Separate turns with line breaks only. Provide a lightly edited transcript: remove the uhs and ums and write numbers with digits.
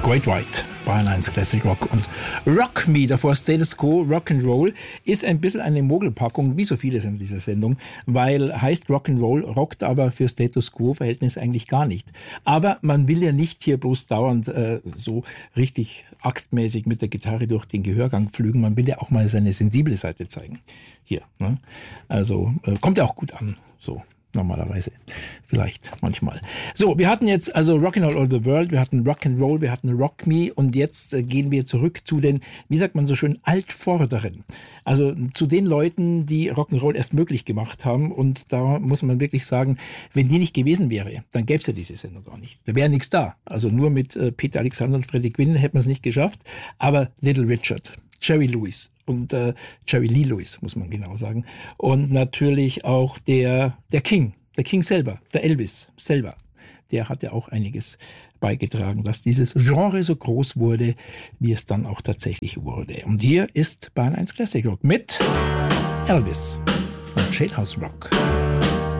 Great White, Bayern 1 Classic Rock und Rock Me, davor Status Quo, Rock'n'Roll, ist ein bisschen eine Mogelpackung, wie so vieles in dieser Sendung, weil heißt Rock'n'Roll, rockt aber für Status Quo-Verhältnis eigentlich gar nicht. Aber man will ja nicht hier bloß dauernd so richtig axtmäßig mit der Gitarre durch den Gehörgang pflügen, man will ja auch mal seine sensible Seite zeigen. Hier, ne? Also kommt ja auch gut an, so. Normalerweise. Vielleicht, manchmal. So, wir hatten jetzt also Rockin' All Over the World, wir hatten Rock'n'Roll, wir hatten Rock Me und jetzt gehen wir zurück zu den, wie sagt man so schön, Altvorderen. Also zu den Leuten, die Rock'n'Roll erst möglich gemacht haben und da muss man wirklich sagen, wenn die nicht gewesen wäre, dann gäbe es ja diese Sendung gar nicht. Da wäre nichts da. Also nur mit Peter Alexander und Freddie Quinn hätte man es nicht geschafft, aber Little Richard, Jerry Lewis und Jerry Lee Lewis, muss man genau sagen. Und natürlich auch der King selber, der Elvis selber. Der hat ja auch einiges beigetragen, dass dieses Genre so groß wurde, wie es dann auch tatsächlich wurde. Und hier ist Bayern 1 Classic Rock mit Elvis und Jailhouse Rock.